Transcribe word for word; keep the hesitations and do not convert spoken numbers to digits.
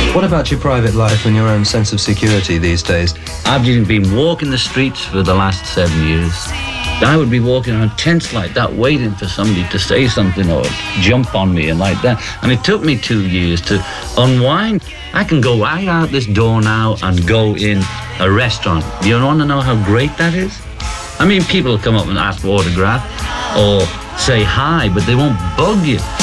What about your private life and your own sense of security these days? I've just been walking the streets for the last seven years. I would be walking on tents like that, waiting for somebody to say something or jump on me and like that. And it took me two years to unwind. I can go right out this door now and go in a restaurant. You want to know how great that is? I mean, people will come up and ask for autograph or say hi, but they won't bug you.